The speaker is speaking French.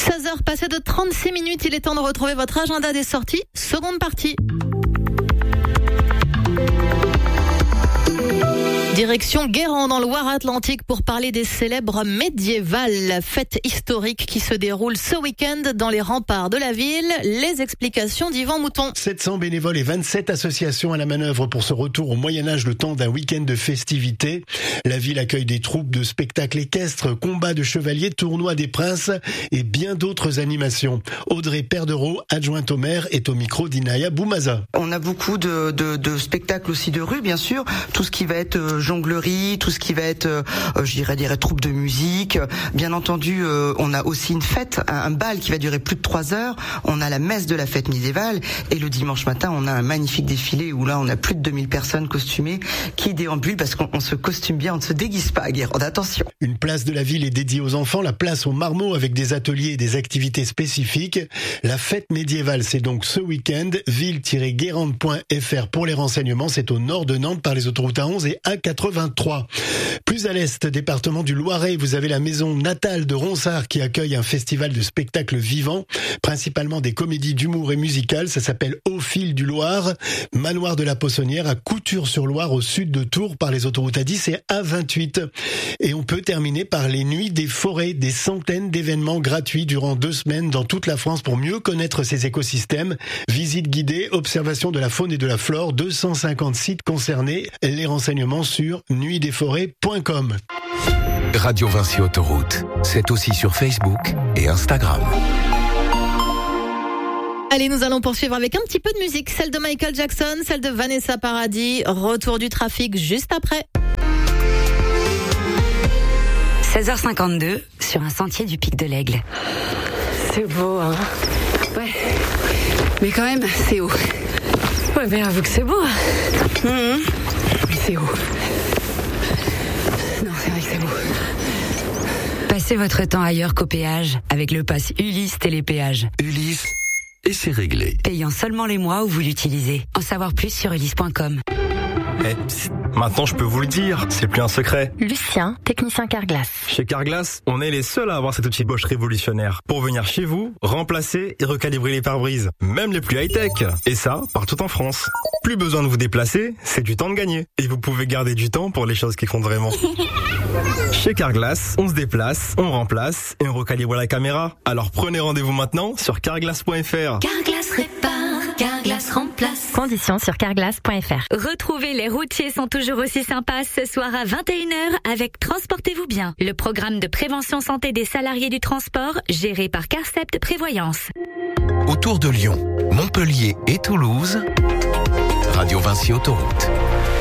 16h passées de 36 minutes, il est temps de retrouver votre agenda des sorties, seconde partie. Direction Guérande dans le Loire-Atlantique pour parler des célèbres médiévales, fête historique qui se déroule ce week-end dans les remparts de la ville. Les explications d'Yvan Mouton. 700 bénévoles et 27 associations à la manœuvre pour ce retour au Moyen-Âge le temps d'un week-end de festivités. La ville accueille des troupes de spectacles équestres, combats de chevaliers, tournois des princes et bien d'autres animations. Audrey Perdereau, adjointe au maire, est au micro d'Inaya Boumaza. On a beaucoup de spectacles aussi de rue, bien sûr. Tout ce qui va être jonglerie, tout ce qui va être, je dirais, des troupes de musique. Bien entendu, on a aussi une fête, un bal qui va durer plus de 3 heures. On a la messe de la fête médiévale. Et le dimanche matin, on a un magnifique défilé où là, on a plus de 2000 personnes costumées qui déambulent parce qu'on se costume bien, on ne se déguise pas à Guérande. Attention. Une place de la ville est dédiée aux enfants, la place au Marmot avec des ateliers et des activités spécifiques. La fête médiévale, c'est donc ce week-end. ville-guérande.fr pour les renseignements. C'est au nord de Nantes par les autoroutes A11 et A83. Plus à l'est, département du Loiret, vous avez la maison natale de Ronsard qui accueille un festival de spectacles vivants, principalement des comédies d'humour et musicales. Ça s'appelle Au fil du Loir. Manoir de la Poissonnière à Couture-sur-Loire au sud de Tours par les autoroutes A10 et A28. Et on peut terminer par les nuits des forêts, des centaines d'événements gratuits durant 2 semaines dans toute la France pour mieux connaître ces écosystèmes. Visite guidée, observation de la faune et de la flore, 250 sites concernés. Les renseignements sur nuitdesforêts.com. Radio Vinci Autoroute, c'est aussi sur Facebook et Instagram. Allez, nous allons poursuivre avec un petit peu de musique, celle de Michael Jackson, celle de Vanessa Paradis, retour du trafic juste après. 16h52 sur un sentier du Pic de l'Aigle. C'est beau, hein. Ouais. Mais quand même, c'est haut. Ouais, mais avoue que c'est beau. Mais c'est haut. Non, c'est vrai que c'est beau. Passez votre temps ailleurs qu'au péage avec le pass Ulysse Télépéage. Ulysse, et c'est réglé. Payant seulement les mois où vous l'utilisez. En savoir plus sur ulysse.com. Maintenant je peux vous le dire, c'est plus un secret. Lucien, technicien Carglass. Chez Carglass, on est les seuls à avoir cet outil Bosch révolutionnaire pour venir chez vous, remplacer et recalibrer les pare-brises, même les plus high-tech. Et ça, partout en France. Plus besoin de vous déplacer, c'est du temps de gagner. Et vous pouvez garder du temps pour les choses qui comptent vraiment. Chez Carglass, on se déplace, on remplace et on recalibre la caméra. Alors prenez rendez-vous maintenant sur carglass.fr. Carglass répare, Carglass remplace. Conditions sur carglass.fr. Retrouvez Les Routiers sont toujours aussi sympas ce soir à 21h avec Transportez-vous bien, le programme de prévention santé des salariés du transport géré par Carcept Prévoyance. Autour de Lyon, Montpellier et Toulouse, Radio Vinci Autoroute.